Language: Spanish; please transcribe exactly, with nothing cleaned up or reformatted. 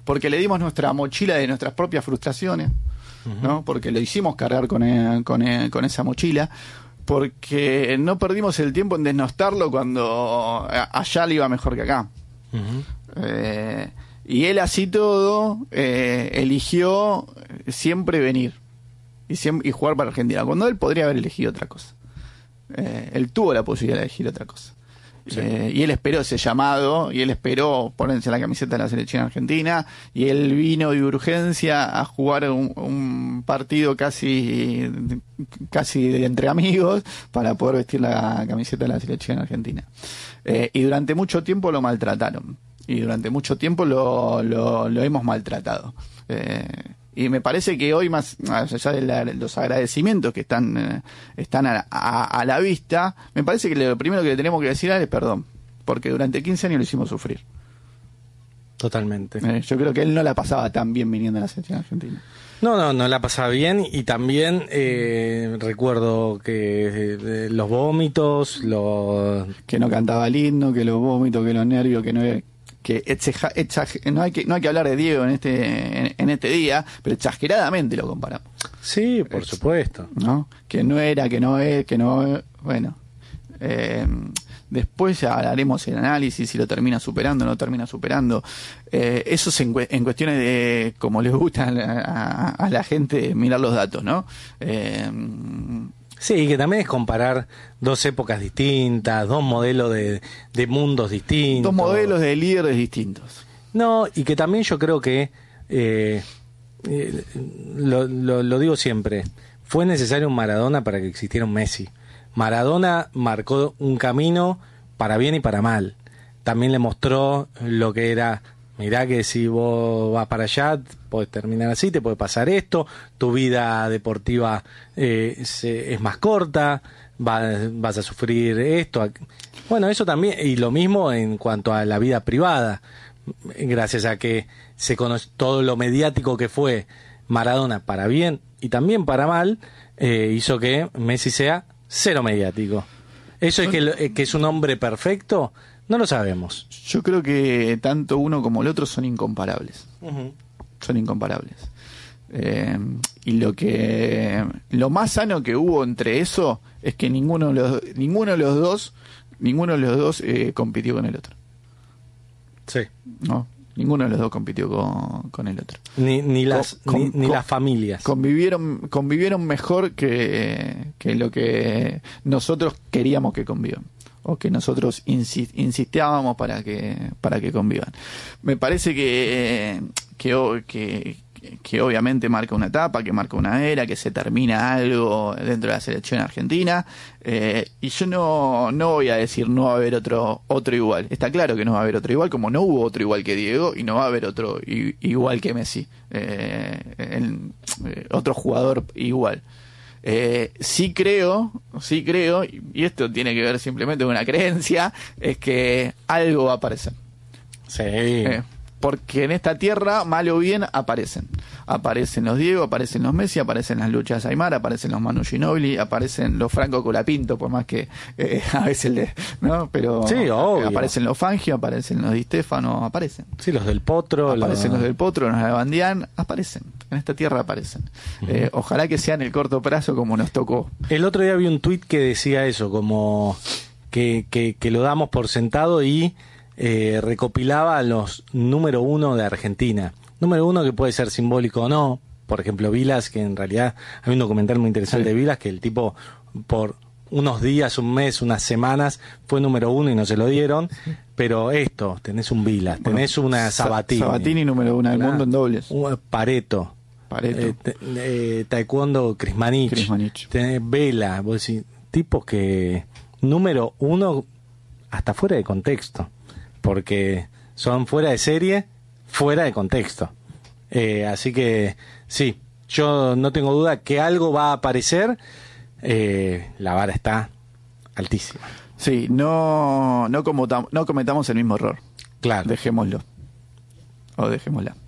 porque le dimos nuestra mochila de nuestras propias frustraciones, uh-huh. ¿no? Porque lo hicimos cargar con, eh, con, eh, con esa mochila, porque no perdimos el tiempo en desnostarlo cuando allá le iba mejor que acá. Uh-huh. Eh, y él así todo eh, eligió siempre venir y, siempre, y jugar para Argentina, cuando él podría haber elegido otra cosa. Eh, él tuvo la posibilidad de elegir otra cosa. Sí. Eh, y él esperó ese llamado, y él esperó ponerse la camiseta de la selección argentina, y él vino de urgencia a jugar un, un partido casi casi de entre amigos para poder vestir la camiseta de la selección argentina. Eh, y durante mucho tiempo lo maltrataron, y durante mucho tiempo lo, lo, lo hemos maltratado. Eh, Y me parece que hoy, más allá de la, los agradecimientos que están eh, están a, a, a la vista, me parece que lo primero que le tenemos que decir a él es perdón, porque durante quince años lo hicimos sufrir. Totalmente. Eh, yo creo que él no la pasaba tan bien viniendo a la selección argentina. No, no, no la pasaba bien, y también eh, recuerdo que eh, los vómitos, los... Que no cantaba el himno, que los vómitos, que los nervios, que no... que exaja, exaja, no hay que no hay que hablar de Diego en este en, en este día, pero exageradamente lo comparamos. Sí, por Ex, supuesto, ¿no? Que no era, que no es, que no, bueno. Eh, después ya haremos el análisis si lo termina superando o no termina superando. Eh, eso es en, en cuestiones de como les gusta a, a, a la gente mirar los datos, ¿no? Eh, Sí, que también es comparar dos épocas distintas, dos modelos de, de mundos distintos. Dos modelos de líderes distintos. No, y que también yo creo que, eh, eh, lo, lo, lo digo siempre, fue necesario un Maradona para que existiera un Messi. Maradona marcó un camino para bien y para mal. También le mostró lo que era... Mirá que si vos vas para allá, podés terminar así, te puede pasar esto, tu vida deportiva eh, se, es más corta, va, vas a sufrir esto. Bueno, eso también, y lo mismo en cuanto a la vida privada, gracias a que se conoce todo lo mediático que fue Maradona para bien y también para mal, eh, hizo que Messi sea cero mediático. Eso es que, que es un hombre perfecto. No lo sabemos. Yo creo que tanto uno como el otro son incomparables. Uh-huh. Son incomparables. Eh, y lo que lo más sano que hubo entre eso es que ninguno de los, ninguno de los dos, ninguno de los dos eh, compitió con el otro. Sí. No, ninguno de los dos compitió con, con el otro. Ni, ni las con, ni, ni con, las familias. Convivieron, convivieron mejor que, que lo que nosotros queríamos que convivan, o que nosotros insi- insistíamos para que para que convivan. Me parece que, que, que, que obviamente marca una etapa, que marca una era, que se termina algo dentro de la selección argentina, eh, y yo no, no voy a decir no va a haber otro otro igual. Está claro que no va a haber otro igual, como no hubo otro igual que Diego, y no va a haber otro i- igual que Messi, eh, el, eh, otro jugador igual. Eh, sí creo, sí creo, y esto tiene que ver simplemente con una creencia, es que algo va a aparecer. Sí. Eh, porque en esta tierra, mal o bien, aparecen. Aparecen los Diego, aparecen los Messi, aparecen las luchas Aymar, aparecen los Manu Ginóbili, aparecen los Franco Colapinto, por más que eh, a veces le... ¿no? Pero sí, obvio. Aparecen los Fangio, aparecen los Di Stéfano, aparecen. Sí, los del Potro. Aparecen los, los del Potro, los de Bandián, aparecen. En esta tierra aparecen. Uh-huh. Eh, ojalá que sea en el corto plazo como nos tocó. El otro día vi un tuit que decía eso, como que, que, que lo damos por sentado, y eh, recopilaba los número uno de Argentina. Número uno que puede ser simbólico o no. Por ejemplo, Vilas, que en realidad hay un documental muy interesante sí. de Vilas, que el tipo por unos días, un mes, unas semanas fue número uno y no se lo dieron. Pero esto, tenés un Vilas, tenés bueno, una Sabatini. Sabatini número uno del mundo en dobles. Un Pareto. Pareto. Eh, te, eh, taekwondo Krismanich. Krismanich. Tenés Vela, vos decís, tipos que número uno hasta fuera de contexto, porque son fuera de serie, fuera de contexto. Eh, así que sí, yo no tengo duda que algo va a aparecer. Eh, la vara está altísima. Sí, no no, cometamos, no cometamos el mismo error. Claro. Dejémoslo. O dejémosla.